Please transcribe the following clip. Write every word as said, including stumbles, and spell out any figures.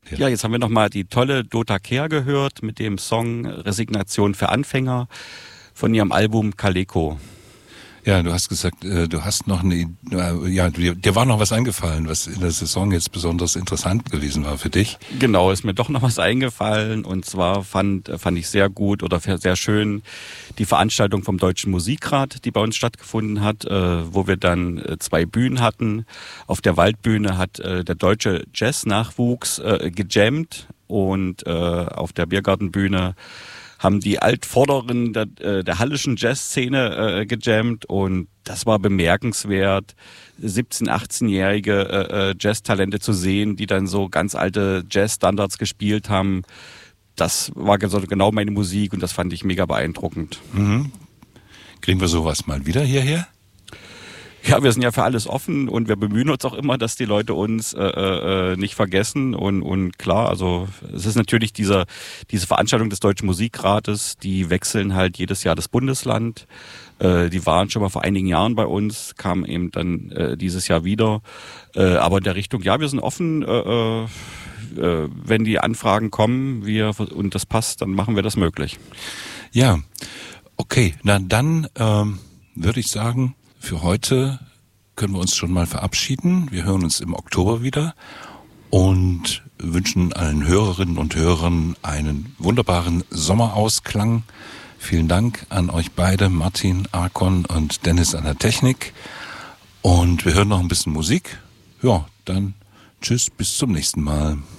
Ja, ja, jetzt haben wir nochmal die tolle Dota Kehr gehört mit dem Song Resignation für Anfänger von ihrem Album Kaleko. Ja, du hast gesagt, du hast noch eine, ja, dir war noch was eingefallen, was in der Saison jetzt besonders interessant gewesen war für dich. Genau, ist mir doch noch was eingefallen und zwar fand, fand ich sehr gut oder sehr schön die Veranstaltung vom Deutschen Musikrat, die bei uns stattgefunden hat, wo wir dann zwei Bühnen hatten. Auf der Waldbühne hat der deutsche Jazz-Nachwuchs gejammt und auf der Biergartenbühne haben die Altvorderen der, äh, der hallischen Jazzszene äh, gejammt und das war bemerkenswert, siebzehn-, achtzehnjährige äh, Jazztalente zu sehen, die dann so ganz alte Jazzstandards gespielt haben. Das war genau meine Musik und das fand ich mega beeindruckend. Mhm. Kriegen wir sowas mal wieder hierher? Ja, wir sind ja für alles offen und wir bemühen uns auch immer, dass die Leute uns äh, äh, nicht vergessen und und klar, also es ist natürlich dieser diese Veranstaltung des Deutschen Musikrates, die wechseln halt jedes Jahr das Bundesland. Äh, die waren schon mal vor einigen Jahren bei uns, kamen eben dann äh, dieses Jahr wieder. Äh, aber in der Richtung, ja, wir sind offen. Äh, äh, wenn die Anfragen kommen, wir und das passt, dann machen wir das möglich. Ja, okay, na dann ähm, würde ich sagen, für heute können wir uns schon mal verabschieden. Wir hören uns im Oktober wieder und wünschen allen Hörerinnen und Hörern einen wunderbaren Sommerausklang. Vielen Dank an euch beide, Martin, Arkon und Dennis an der Technik. Und wir hören noch ein bisschen Musik. Ja, dann tschüss, bis zum nächsten Mal.